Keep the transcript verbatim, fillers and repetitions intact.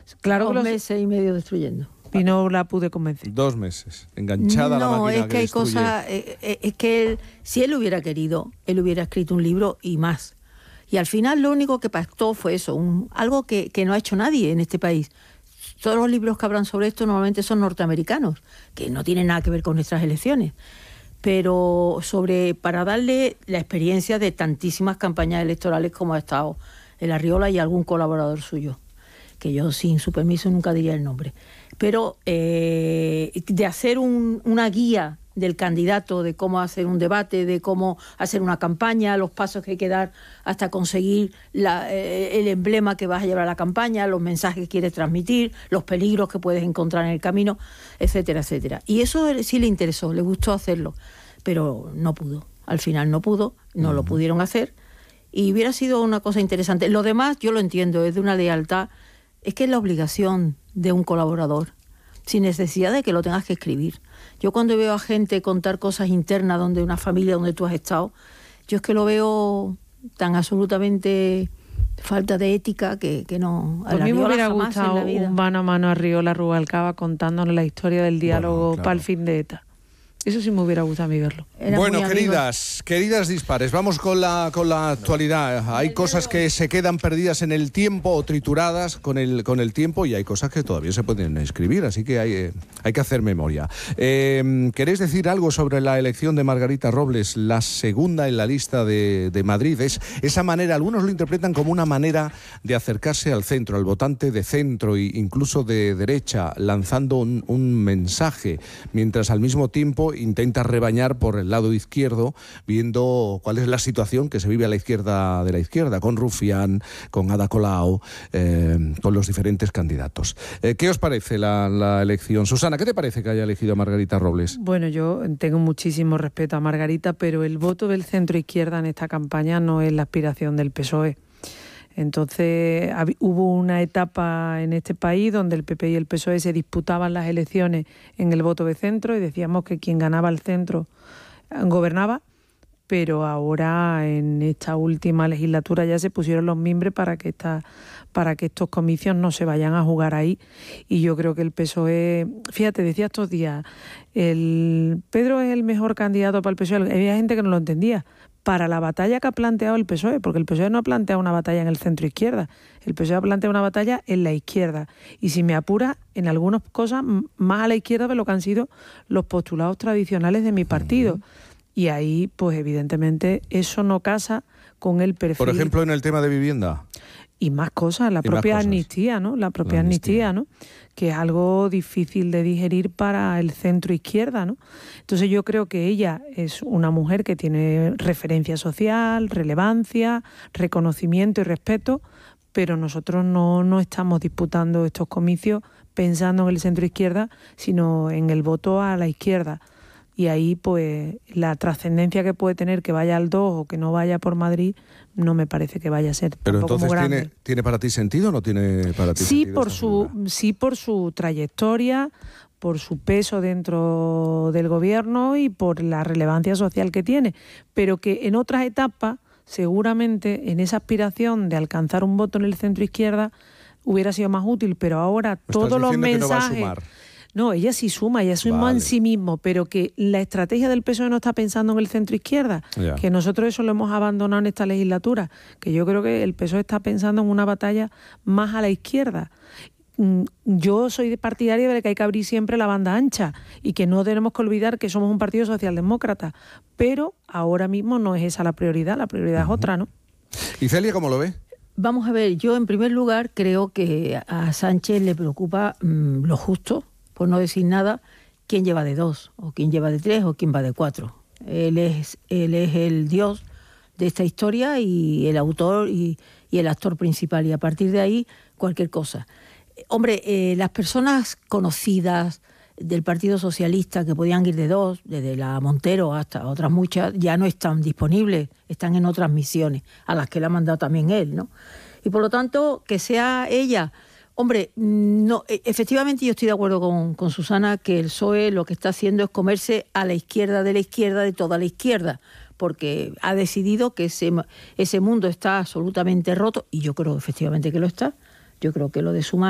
Claro que Dos los meses y medio destruyendo. Y no la pude convencer. Dos meses, enganchada no, a la máquina es que, que hay destruye. cosas, eh, eh, es que él, si él hubiera querido, él hubiera escrito un libro y más. Y al final lo único que pactó fue eso, un, algo que, que no ha hecho nadie en este país. Todos los libros que hablan sobre esto normalmente son norteamericanos, que no tienen nada que ver con nuestras elecciones. Pero sobre para darle la experiencia de tantísimas campañas electorales como ha estado el Arriola y algún colaborador suyo, que yo sin su permiso nunca diría el nombre. Pero eh, de hacer un, una guía del candidato, de cómo hacer un debate, de cómo hacer una campaña, los pasos que hay que dar hasta conseguir la, eh, el emblema que vas a llevar a la campaña, los mensajes que quieres transmitir, los peligros que puedes encontrar en el camino, etcétera, etcétera. Y eso sí le interesó, le gustó hacerlo, pero no pudo. Al final no pudo, no uh-huh. lo pudieron hacer y hubiera sido una cosa interesante. Lo demás yo lo entiendo, es de una lealtad, es que es la obligación de un colaborador, sin necesidad de que lo tengas que escribir. Yo cuando veo a gente contar cosas internas donde una familia donde tú has estado, yo es que lo veo tan absolutamente falta de ética que, que no... A mí me hubiera gustado un mano a mano a Arriola Rubalcaba contándonos la historia del diálogo bueno, claro. para el fin de ETA. Eso sí me hubiera gustado a mí verlo. Era bueno, queridas, queridas dispares, vamos con la con la actualidad. Hay cosas que se quedan perdidas en el tiempo o trituradas con el con el tiempo y hay cosas que todavía se pueden escribir, así que hay, eh, hay que hacer memoria. Eh, ¿Queréis decir algo sobre la elección de Margarita Robles, la segunda en la lista de, de Madrid? Es esa manera, algunos lo interpretan como una manera de acercarse al centro, al votante de centro e incluso de derecha, lanzando un, un mensaje, mientras al mismo tiempo intenta rebañar por el lado izquierdo, viendo cuál es la situación que se vive a la izquierda de la izquierda, con Rufián, con Ada Colau, eh, con los diferentes candidatos. Eh, ¿Qué os parece la, la elección? Susana, ¿qué te parece que haya elegido a Margarita Robles? Bueno, yo tengo muchísimo respeto a Margarita, pero el voto del centro izquierda en esta campaña no es la aspiración del P S O E. Entonces hubo una etapa en este país donde el P P y el P S O E se disputaban las elecciones en el voto de centro y decíamos que quien ganaba el centro gobernaba, pero ahora en esta última legislatura ya se pusieron los mimbres para que esta, para que estos comicios no se vayan a jugar ahí y yo creo que el P S O E, fíjate, decía estos días, el Pedro es el mejor candidato para el P S O E, había gente que no lo entendía, para la batalla que ha planteado el P S O E, porque el P S O E no ha planteado una batalla en el centro izquierda, el P S O E ha planteado una batalla en la izquierda, y si me apura, en algunas cosas más a la izquierda de lo que han sido los postulados tradicionales de mi partido, uh-huh. y ahí, pues evidentemente, eso no casa con el perfil. Por ejemplo, en el tema de vivienda. Y más cosas, la y propia cosas. amnistía, ¿no? La propia la amnistía, amnistía, ¿no? Que es algo difícil de digerir para el centro izquierda, ¿no? Entonces yo creo que ella es una mujer que tiene referencia social, relevancia, reconocimiento y respeto, pero nosotros no, no estamos disputando estos comicios pensando en el centro izquierda, sino en el voto a la izquierda. Y ahí, pues, la trascendencia que puede tener que vaya al dos o que no vaya por Madrid, no me parece que vaya a ser Pero tampoco entonces, muy grande. ¿tiene, ¿tiene para ti sentido o no tiene para ti sí, sentido? Por su, sí, por su trayectoria, por su peso dentro del gobierno y por la relevancia social que tiene. Pero que en otras etapas, seguramente, en esa aspiración de alcanzar un voto en el centro izquierda, hubiera sido más útil. Pero ahora todos los mensajes... No, no, ella sí suma, ella suma vale. en sí mismo, pero que la estrategia del P S O E no está pensando en el centro izquierda, yeah. que nosotros eso lo hemos abandonado en esta legislatura, que yo creo que el P S O E está pensando en una batalla más a la izquierda. Yo soy partidaria de que hay que abrir siempre la banda ancha y que no tenemos que olvidar que somos un partido socialdemócrata, pero ahora mismo no es esa la prioridad, la prioridad uh-huh. es otra, ¿no? ¿Y Celia cómo lo ve? Vamos a ver, yo en primer lugar creo que a Sánchez le preocupa mmm, lo justo, por no decir nada, quién lleva de dos, o quién lleva de tres, o quién va de cuatro. Él es, él es el dios de esta historia y el autor y, y el actor principal, y a partir de ahí cualquier cosa. Hombre, eh, las personas conocidas del Partido Socialista que podían ir de dos, desde la Montero hasta otras muchas, ya no están disponibles, están en otras misiones, a las que le ha mandado también él, ¿no? Y por lo tanto, que sea ella... Hombre, no, efectivamente yo estoy de acuerdo con, con Susana que el P S O E lo que está haciendo es comerse a la izquierda de la izquierda de toda la izquierda, porque ha decidido que ese, ese mundo está absolutamente roto, y yo creo efectivamente que lo está. Yo creo que lo de Sumar